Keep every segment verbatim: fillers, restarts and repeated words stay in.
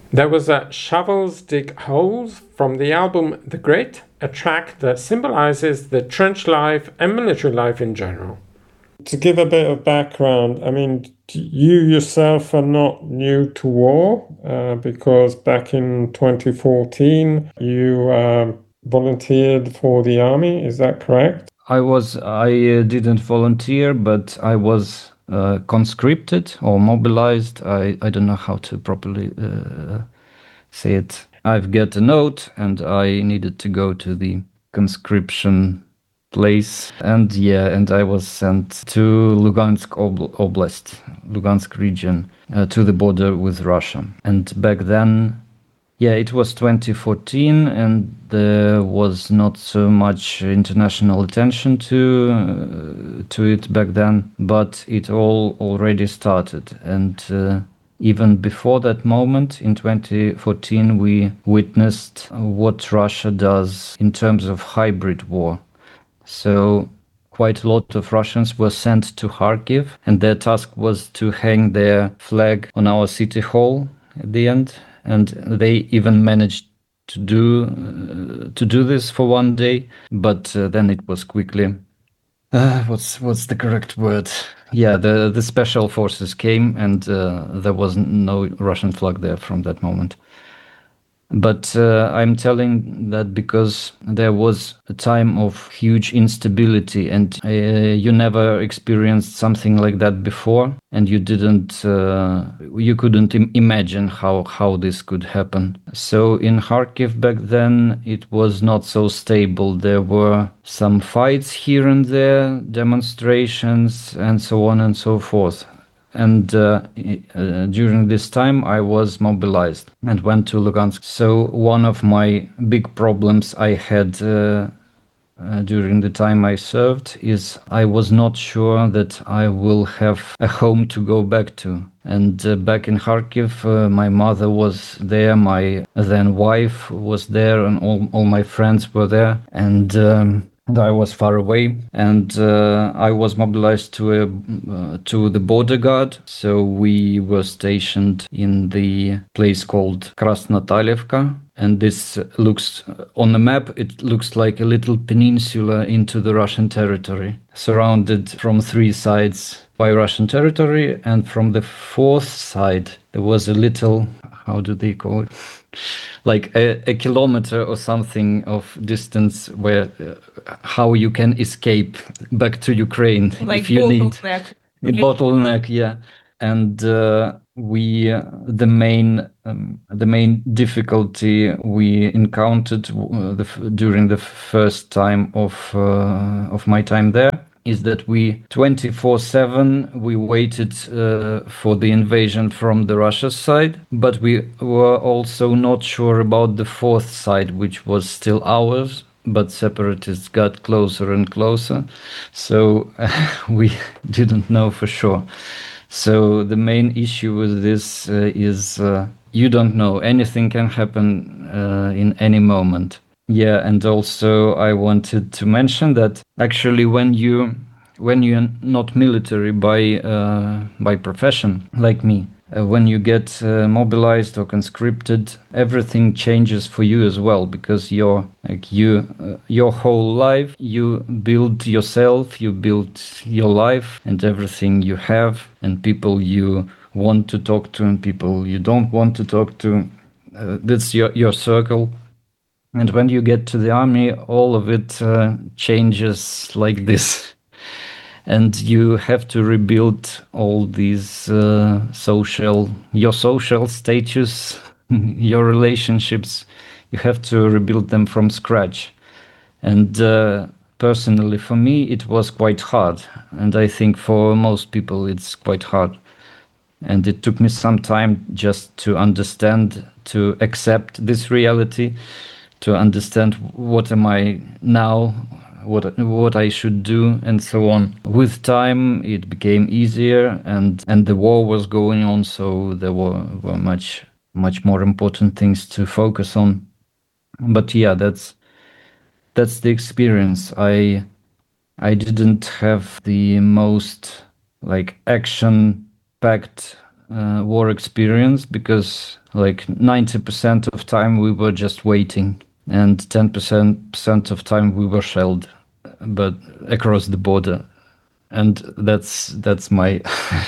There was a Shovels Dig Holes from the album The Grit, a track that symbolizes the trench life and military life in general. To give a bit of background, I mean, you yourself are not new to war uh, because back in twenty fourteen you uh, volunteered for the army. Is that correct? I was I uh, didn't volunteer, but I was uh, conscripted or mobilized. I, I don't know how to properly uh, say it. I've got a note and I needed to go to the conscription place. And yeah, and I was sent to Lugansk Obl- Oblast, Lugansk region, uh, to the border with Russia. And back then, yeah, it was twenty fourteen, and there was not so much international attention to uh, to it back then, but it all already started. And uh, even before that moment, in twenty fourteen, we witnessed what Russia does in terms of hybrid war. So quite a lot of Russians were sent to Kharkiv, and their task was to hang their flag on our city hall at the end. And they even managed to do uh, to do this for one day, but uh, then it was quickly uh, what's what's the correct word? Yeah, the the special forces came, and uh, there was no Russian flag there from that moment. But uh, I'm telling that because there was a time of huge instability, and uh, you never experienced something like that before, and you didn't, uh, you couldn't Im- imagine how how this could happen. So in Kharkiv back then, it was not so stable. There were some fights here and there, demonstrations, and so on and so forth. And uh, uh, during this time, I was mobilized and went to Lugansk. So one of my big problems I had uh, uh, during the time I served is I was not sure that I will have a home to go back to. And uh, back in Kharkiv, uh, my mother was there, my then wife was there, and all, all my friends were there. And um, and I was far away, and uh, I was mobilized to a uh, to the border guard. So we were stationed in the place called Krasnotalivka, and this looks on the map. It looks like a little peninsula into the Russian territory, surrounded from three sides by Russian territory, and from the fourth side there was a little, how do they call it? Like a, a kilometer or something of distance where uh, how you can escape back to Ukraine Like if you need bottleneck. a bottleneck, yeah. And uh, we uh, the main um, the main difficulty we encountered uh, the, during the first time of uh, of my time there is that we twenty-four seven we waited uh, for the invasion from the Russia side, but we were also not sure about the fourth side, which was still ours, but separatists got closer and closer, so uh, we didn't know for sure. So the main issue with this uh, is uh, you don't know, anything can happen uh, in any moment. Yeah, and also I wanted to mention that actually when you when you're not military by uh, by profession like me, uh, when you get uh, mobilized or conscripted, everything changes for you as well, because your like you uh, your whole life you build yourself, you build your life and everything you have, and people you want to talk to and people you don't want to talk to. Uh, that's your your circle. And when you get to the army, all of it uh, changes like this. And you have to rebuild all these uh, social, your social status, your relationships. You have to rebuild them from scratch. And uh, personally, for me, it was quite hard. And I think for most people, it's quite hard. And it took me some time just to understand, to accept this reality, to understand what am I now, what what I should do, and so on. With time, it became easier, and and the war was going on, so there were, were much much more important things to focus on. But yeah, that's that's the experience. I I didn't have the most like action packed uh, war experience because like ninety percent of time we were just waiting and ten percent of time we were shelled, but across the border. And that's that's my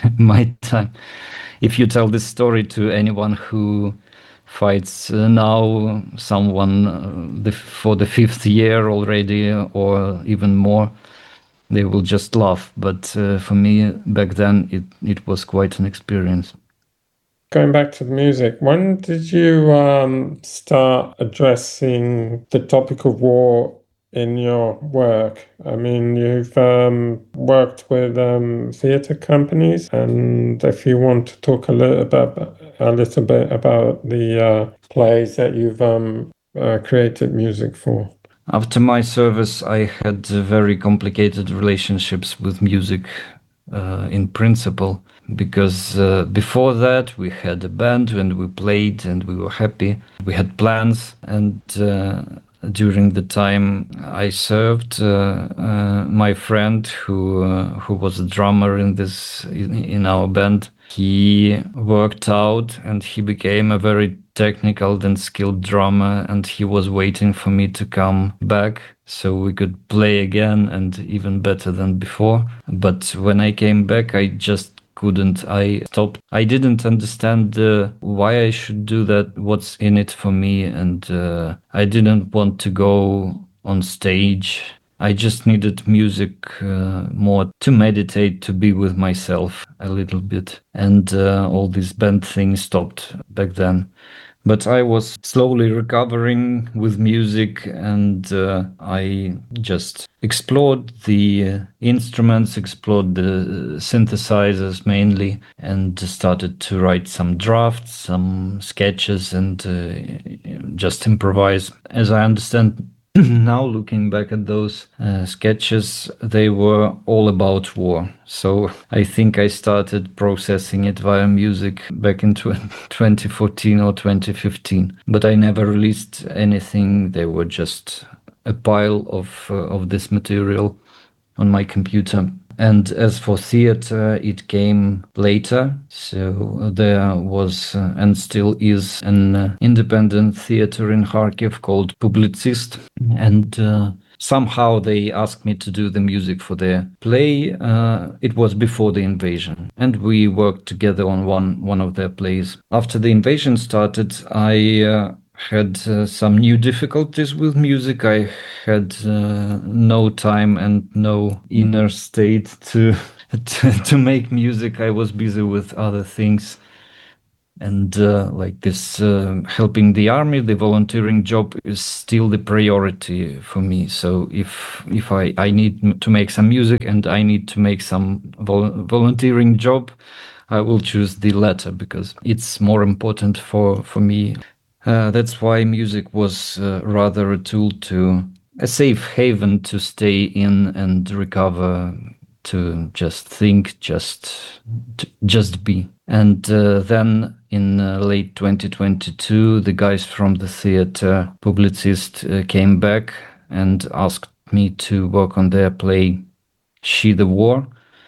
my time. If you tell this story to anyone who fights uh, now, someone uh, the, for the fifth year already or even more, they will just laugh. But uh, for me, back then, it, it was quite an experience. Going back to the music, when did you um, start addressing the topic of war in your work? I mean, you've um, worked with um, theatre companies, and if you want to talk a little bit, a little bit about the uh, plays that you've um, uh, created music for. After my service, I had very complicated relationships with music uh, in principle, because uh, before that we had a band and we played and we were happy. We had plans, and uh, during the time I served, uh, uh, my friend who uh, who was a drummer in this in, in our band, he worked out and he became a very technical and skilled drummer, and he was waiting for me to come back so we could play again and even better than before. But when I came back, I just couldn't. I stopped. I didn't understand uh, why I should do that, what's in it for me, and uh, I didn't want to go on stage. I just needed music uh, more to meditate, to be with myself a little bit. And uh, all these band things stopped back then. But I was slowly recovering with music, and uh, I just explored the uh, instruments, explored the synthesizers mainly, and started to write some drafts, some sketches, and uh, just improvise. As I understand now, looking back at those uh, sketches, they were all about war. So I think I started processing it via music back in twenty fourteen or twenty fifteen. But I never released anything. They were just a pile of uh, of this material on my computer. And as for theater, it came later. So there was uh, and still is an uh, independent theater in Kharkiv called Publicist. And uh, somehow they asked me to do the music for their play. Uh, it was before the invasion. And we worked together on one, one of their plays. After the invasion started, I... Uh, had uh, some new difficulties with music. I had uh, no time and no inner state to, to to make music. I was busy with other things, and uh, like this uh, helping the army, the volunteering job is still the priority for me. So if if I I need to make some music and I need to make some vol- volunteering job, I will choose the latter because it's more important for for me. Uh, that's why music was uh, rather a tool to, a safe haven to stay in and recover, to just think, just to just be. And uh, then in uh, late twenty twenty-two, the guys from the theater Publicist uh, came back and asked me to work on their play She the War.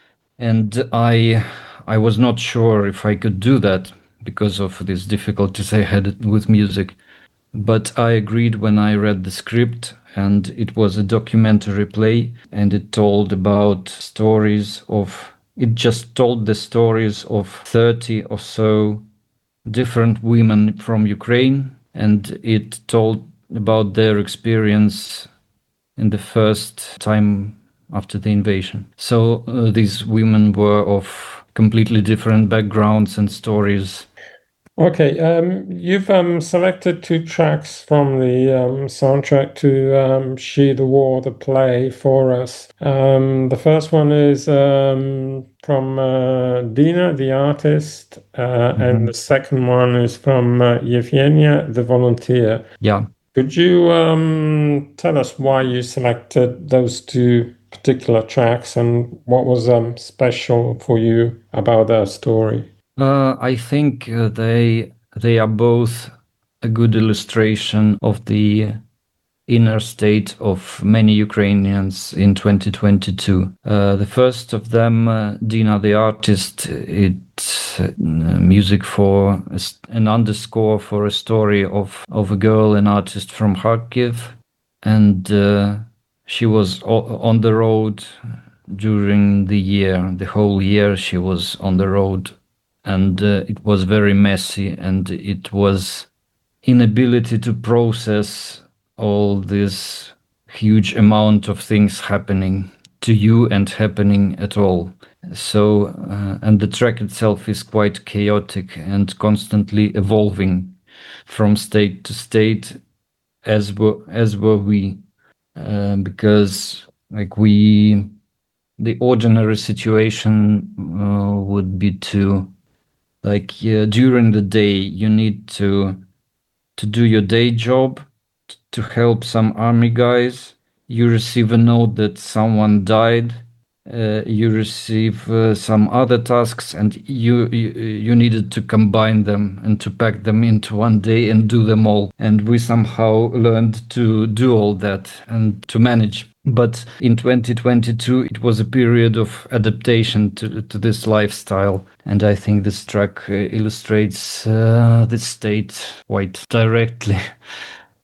And I, I was not sure if I could do that, because of these difficulties I had with music. But I agreed when I read the script, and it was a documentary play, and it told about stories of, it just told the stories of thirty or so different women from Ukraine, and it told about their experience in the first time after the invasion. So uh, these women were of completely different backgrounds and stories. Okay, um, you've um, selected two tracks from the um, soundtrack to um, She the War, the play for us. Um, the first one is um, from uh, Dina, the artist, uh, mm-hmm. and the second one is from uh, Yevgenia, the volunteer. Yeah. Could you um, tell us why you selected those two particular tracks and what was um, special for you about their story? Uh, I think uh, they they are both a good illustration of the inner state of many Ukrainians in twenty twenty-two. Uh, the first of them, uh, Dina the artist, it's uh, music for a, an underscore for a story of, of a girl, an artist from Kharkiv. And uh, she was o- on the road during the year, the whole year she was on the road. And uh, it was very messy, and it was inability to process all this huge amount of things happening to you and happening at all. So, uh, and the track itself is quite chaotic and constantly evolving from state to state, as were, as were we, uh, because like we, the ordinary situation uh, would be to, like uh, during the day, you need to to do your day job, to help some army guys. You receive a note that someone died. Uh, you receive uh, some other tasks, and you, you you needed to combine them and to pack them into one day and do them all. And we somehow learned to do all that and to manage. But in twenty twenty-two, it was a period of adaptation to, to this lifestyle. And I think this track uh, illustrates uh, this state quite directly.